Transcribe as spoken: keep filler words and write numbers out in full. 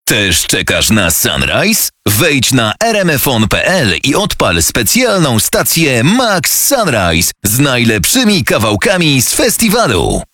Też czekasz na Sunrise? Wejdź na r m f o n kropka p l i odpal specjalną stację Max Sunrise z najlepszymi kawałkami z festiwalu.